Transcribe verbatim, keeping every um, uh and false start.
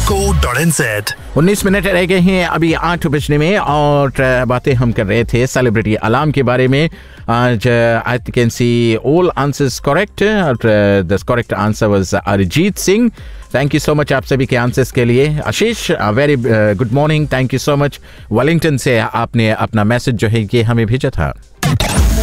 co dot n z। उन्नीस minute रह गए हैं अभी आठ बजने में और बातें हम कर रहे थे सेलिब्रिटी अलार्म के बारे में। आज I can see all answers correct और the correct answer was Arijit Singh. Thank you so much आप सभी के आंसर्स के लिए। आशीष very good morning, thank you so much. Wellington से आपने अपना मैसेज जो है ये हमें भेजा था।